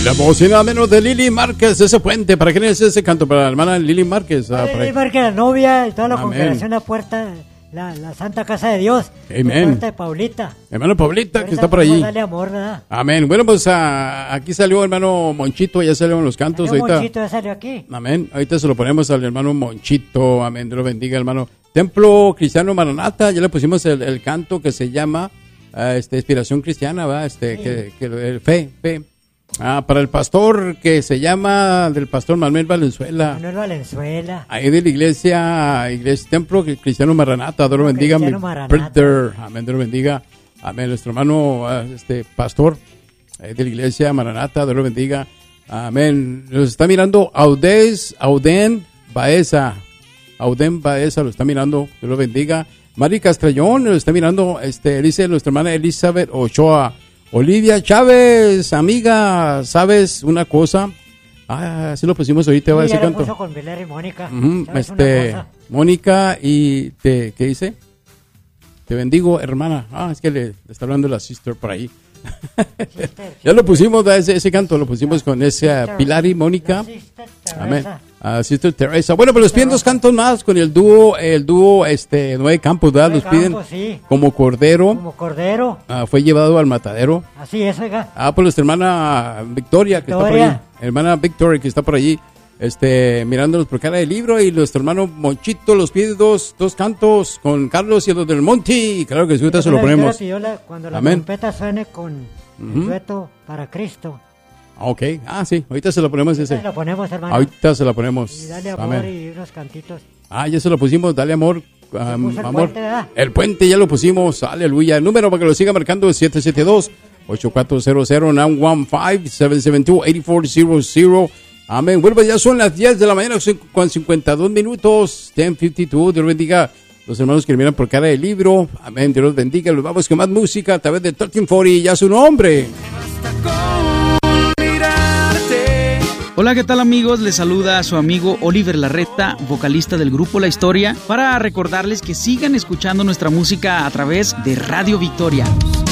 La voz y nada menos de Lili Márquez, ese puente. ¿Para quién es ese canto? Para la hermana Lili Márquez. Lili Márquez, la novia y toda la congregación La Puerta, la Santa Casa de Dios. Amén. La Puerta de Paulita. Hermano Paulita, que está por allí. Dale amor, ¿verdad? Amén. Bueno, pues aquí salió hermano Monchito, ya salieron los cantos. Ahorita. Monchito ya salió aquí. Amén. Ahorita se lo ponemos al hermano Monchito. Amén. Dios lo bendiga, hermano. Templo Cristiano Maranata, ya le pusimos el canto que se llama Inspiración Cristiana, ¿va? Fe. Para el pastor que se llama, del pastor Manuel Valenzuela. Manuel Valenzuela. Ahí de la iglesia Templo Cristiano Maranata, Dios lo bendiga. Mi brother. Amén, Dios lo bendiga. Amén, nuestro hermano, pastor de la iglesia Maranata, Dios lo bendiga. Amén. Nos está mirando Auden Baeza. Auden Baeza lo está mirando, Dios lo bendiga. Mari Castrellón lo está mirando, dice nuestra hermana Elizabeth Ochoa. Olivia Chávez, amiga, ¿sabes una cosa? Así lo pusimos ahorita, va a decir canto. Puso con Pilar y Mónica. Mónica, y ¿qué dice? Te bendigo, hermana. Es que le está hablando la sister por ahí. Ya lo pusimos, ese canto lo pusimos con ese Pilar y Mónica. Amén. Sister Teresa. Bueno, pues les piden dos cantos más con el dúo Nueve Campos, ¿verdad? Los piden sí. Como Cordero. Como Cordero. Fue llevado al matadero. Así es, oiga. Pues nuestra hermana Victoria, que está por allí. Hermana Victoria, que está por allí. Mirándonos por cara del libro, y nuestro hermano Monchito los pide dos cantos con Carlos y los del Monte. Claro que sí, ahorita se lo ponemos. Cuando la trompeta suene con el dueto para Cristo. Ok, sí, ahorita se lo ponemos ese. Lo ponemos, hermano. Ahorita se lo ponemos. Y dale amor. Amén. Y unos cantitos. Ya se lo pusimos, dale amor. Amor. Puente, el puente ya lo pusimos, aleluya. El número para que lo siga marcando es 772-8400-915-772-8400. Amén. Bueno, pues ya son las 10 de la mañana con 52 minutos. 10:52. Dios bendiga los hermanos que miran por cara del libro. Amén. Dios los bendiga. Los vamos con más música a través de 1340. Ya su nombre. Hola, ¿qué tal amigos? Les saluda a su amigo Oliver Larreta, vocalista del grupo La Historia, para recordarles que sigan escuchando nuestra música a través de Radio Victoria.